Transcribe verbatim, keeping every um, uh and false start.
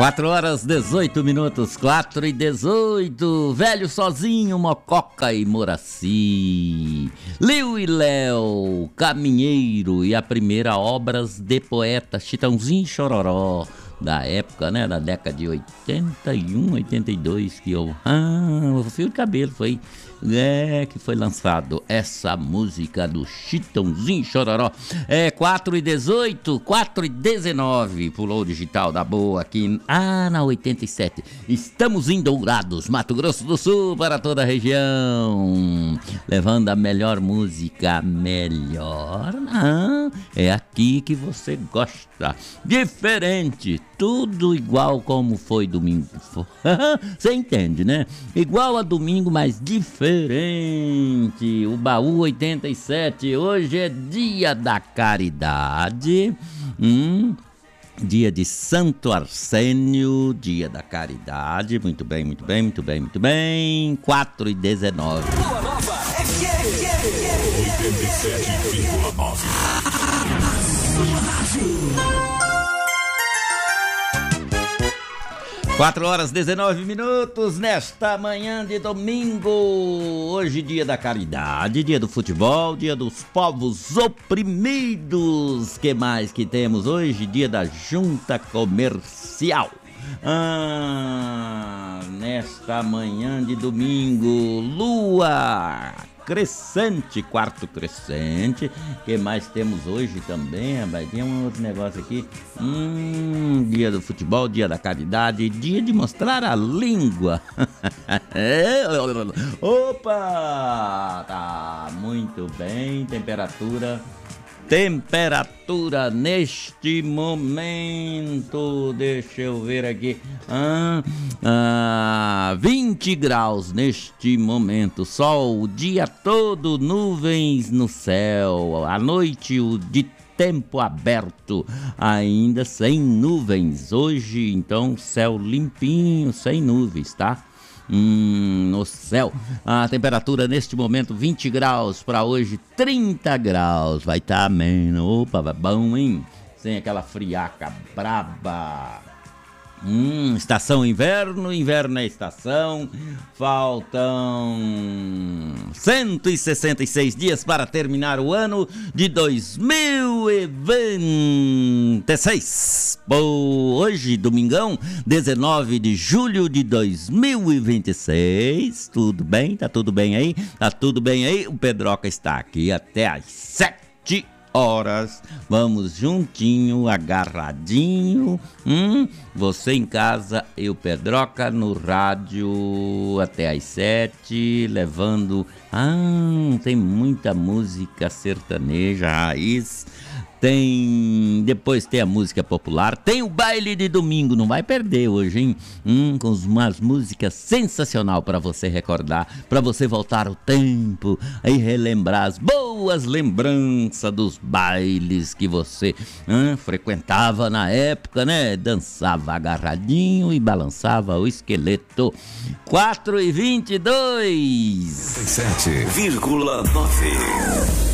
quatro horas, dezoito minutos, quatro e dezoito. Velho sozinho, Mococa e Moraci. Liu e Léo, Caminheiro e a primeira Obras de Poeta, Chitãozinho e Chororó. Da época, né, da década de oitenta e um, oitenta e dois, que eu... Ah, o fio de cabelo foi... É, que foi lançado essa música do Chitãozinho Chororó. É, quatro e dezoito, quatro e dezenove, pulou o digital da boa aqui, ah, na oitenta e sete. Estamos em Dourados, Mato Grosso do Sul, para toda a região, levando a melhor música, melhor, ah, é aqui que você gosta, diferente, tudo igual como foi domingo. Você entende, né? Igual a domingo, mas diferente. O Baú oitenta e sete, hoje é dia da caridade, hum, dia de Santo Arsênio, dia da caridade, muito bem, muito bem, muito bem, muito bem, quatro e dezenove. Boa Nova F M oitenta e sete vírgula nove. quatro horas, dezenove minutos, nesta manhã de domingo, hoje dia da caridade, dia do futebol, dia dos povos oprimidos, que mais que temos hoje? Dia da junta comercial. Ah, nesta manhã de domingo, lua crescente, quarto crescente. Que mais temos hoje também, rapaz? Tem um outro negócio aqui. Hum, dia do futebol, dia da caridade, dia de mostrar a língua. Opa! Tá muito bem, temperatura. Temperatura neste momento, deixa eu ver aqui, ah, ah, vinte graus neste momento, sol o dia todo, nuvens no céu, à noite o de tempo aberto, ainda sem nuvens, hoje então céu limpinho, sem nuvens, tá? Hum, no céu, a temperatura neste momento vinte graus, para hoje trinta graus, vai estar tá ameno, opa, vai bom, hein? Sem aquela friaca braba. Hum, estação inverno, inverno é estação, faltam cento e sessenta e seis dias para terminar o ano de dois mil e vinte e seis. Bom, hoje, domingão, dezenove de julho de dois mil e vinte e seis, tudo bem? Tá tudo bem aí? Tá tudo bem aí? O Pedroca está aqui até às sete horas, vamos juntinho, agarradinho, hum? Você em casa e o Pedroca no rádio até às sete, levando, ah, tem muita música sertaneja, raiz, tem, depois tem a música popular, tem o baile de domingo, não vai perder hoje, hein? Hum, com umas músicas sensacional para você recordar, para você voltar ao tempo e relembrar as boas lembranças dos bailes que você hum, frequentava na época, né? Dançava agarradinho e balançava o esqueleto. quatro e vinte e dois. sete vírgula nove.